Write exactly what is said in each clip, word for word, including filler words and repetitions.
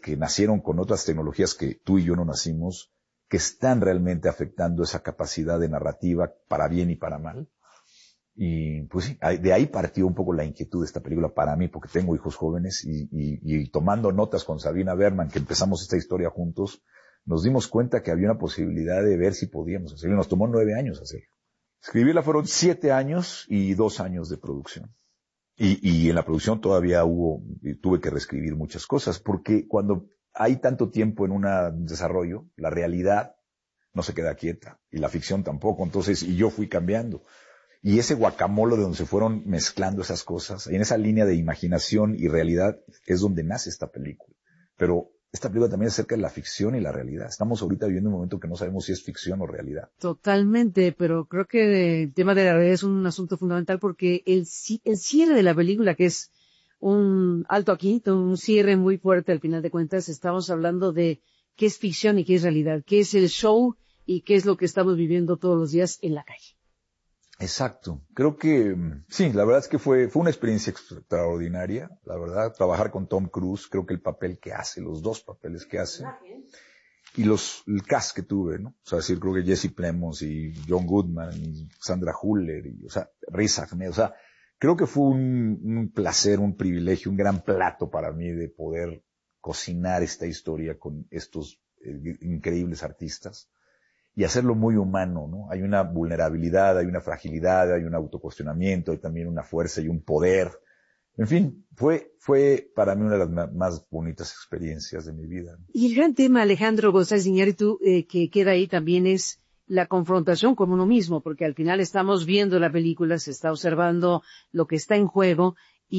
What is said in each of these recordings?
que nacieron con otras tecnologías que tú y yo no nacimos, que están realmente afectando esa capacidad de narrativa para bien y para mal. Y pues sí, de ahí partió un poco la inquietud de esta película para mí, porque tengo hijos jóvenes y, y, y tomando notas con Sabina Berman, que empezamos esta historia juntos, nos dimos cuenta que había una posibilidad de ver si podíamos hacerlo. Nos tomó nueve años hacerlo. Escribirla fueron siete años y dos años de producción. Y, y en la producción todavía hubo, tuve que reescribir muchas cosas, porque cuando hay tanto tiempo en un desarrollo, la realidad no se queda quieta, y la ficción tampoco, entonces, y yo fui cambiando. Y ese guacamole de donde se fueron mezclando esas cosas, y en esa línea de imaginación y realidad, es donde nace esta película. Pero esta película también es acerca de la ficción y la realidad. Estamos ahorita viviendo un momento que no sabemos si es ficción o realidad. Totalmente, pero creo que el tema de la realidad es un asunto fundamental porque el, el cierre de la película, que es un alto aquí, un cierre muy fuerte al final de cuentas, estamos hablando de qué es ficción y qué es realidad, qué es el show y qué es lo que estamos viviendo todos los días en la calle. Exacto. Creo que, sí, la verdad es que fue, fue una experiencia extraordinaria, la verdad, trabajar con Tom Cruise, creo que el papel que hace, los dos papeles que hace, y los, el cast que tuve, ¿no? O sea, decir, creo que Jesse Plemons y John Goodman y Sandra Huller y, o sea, Riz Ahmed, o sea, creo que fue un, un placer, un privilegio, un gran plato para mí de poder cocinar esta historia con estos eh, increíbles artistas. Y hacerlo muy humano, ¿no? Hay una vulnerabilidad, hay una fragilidad, hay un autocuestionamiento, hay también una fuerza y un poder. En fin, fue, fue para mí una de las más bonitas experiencias de mi vida. Y el gran tema, Alejandro González Iñárritu, eh, que queda ahí también es la confrontación con uno mismo, porque al final estamos viendo la película, se está observando lo que está en juego,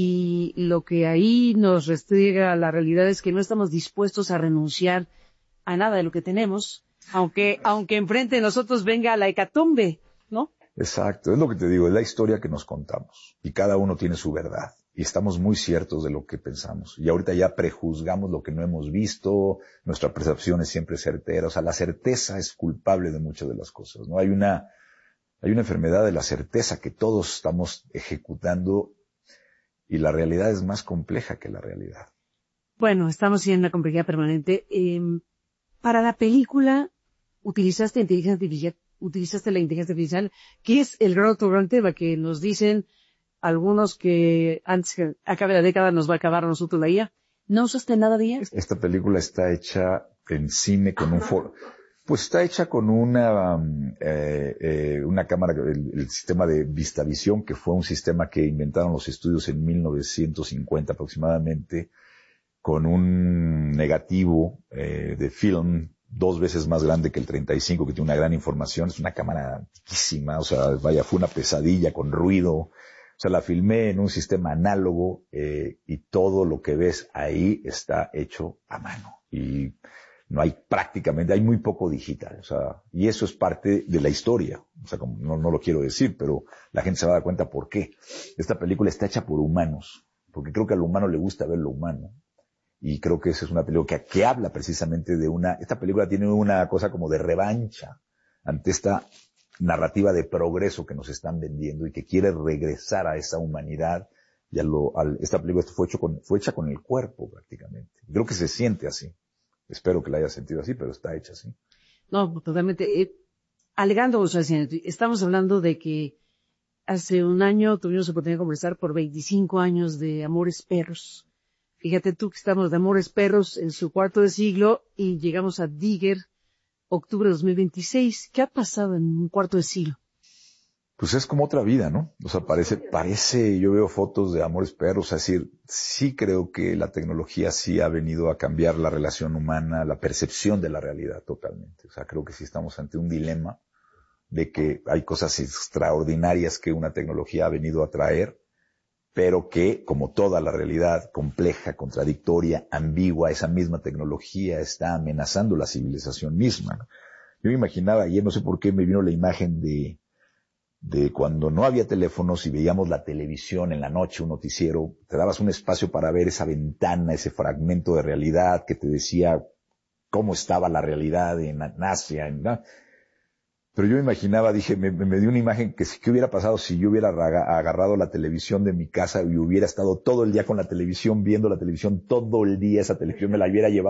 y lo que ahí nos restriega la realidad es que no estamos dispuestos a renunciar a nada de lo que tenemos, aunque aunque enfrente de nosotros venga la hecatombe, ¿no? Exacto, es lo que te digo, es la historia que nos contamos, y cada uno tiene su verdad, y estamos muy ciertos de lo que pensamos, y ahorita ya prejuzgamos lo que no hemos visto, nuestra percepción es siempre certera, o sea, la certeza es culpable de muchas de las cosas, ¿no? Hay una, hay una enfermedad de la certeza que todos estamos ejecutando, y la realidad es más compleja que la realidad. Bueno, estamos en una complejidad permanente. Eh, para la película, utilizaste inteligencia artificial, utilizaste la inteligencia artificial, que es el gran otro gran tema que nos dicen algunos que antes que acabe la década nos va a acabar a nosotros la I A. ¿No usaste nada de I A? Esta película está hecha en cine con un foro. Pues está hecha con una eh, eh, una cámara, el, el sistema de VistaVision, que fue un sistema que inventaron los estudios en mil novecientos cincuenta aproximadamente, con un negativo eh, de film dos veces más grande que el treinta y cinco, que tiene una gran información. Es una cámara antiquísima, o sea, vaya, fue una pesadilla con ruido. O sea, la filmé en un sistema análogo eh, y todo lo que ves ahí está hecho a mano. Y no hay prácticamente, hay muy poco digital, o sea, y eso es parte de la historia, o sea, como no, no lo quiero decir, pero la gente se va a dar cuenta por qué. Esta película está hecha por humanos, porque creo que al humano le gusta ver lo humano, y creo que esa es una película que, que habla precisamente de una, esta película tiene una cosa como de revancha ante esta narrativa de progreso que nos están vendiendo y que quiere regresar a esa humanidad, y a lo, a, esta película fue, hecho con, fue hecha con el cuerpo prácticamente, creo que se siente así. Espero que la haya sentido así, pero está hecha así. No, totalmente. Eh, alegando, o sea, estamos hablando de que hace un año tuvimos la oportunidad de conversar por veinticinco años de Amores Perros. Fíjate tú que estamos de Amores Perros en su cuarto de siglo y llegamos a Digger, octubre de dos mil veintiséis. ¿Qué ha pasado en un cuarto de siglo? Pues es como otra vida, ¿no? O sea, parece, parece, yo veo fotos de Amores Perros, es decir, sí creo que la tecnología sí ha venido a cambiar la relación humana, la percepción de la realidad totalmente. O sea, creo que sí estamos ante un dilema de que hay cosas extraordinarias que una tecnología ha venido a traer, pero que, como toda la realidad compleja, contradictoria, ambigua, esa misma tecnología está amenazando la civilización misma, ¿no? Yo me imaginaba ayer, no sé por qué me vino la imagen de de cuando no había teléfonos y veíamos la televisión en la noche, un noticiero, te dabas un espacio para ver esa ventana, ese fragmento de realidad que te decía cómo estaba la realidad en Asia, en, ¿no? Pero yo me imaginaba, dije, me, me dio una imagen que qué hubiera pasado si yo hubiera agarrado la televisión de mi casa y hubiera estado todo el día con la televisión, viendo la televisión todo el día, esa televisión me la hubiera llevado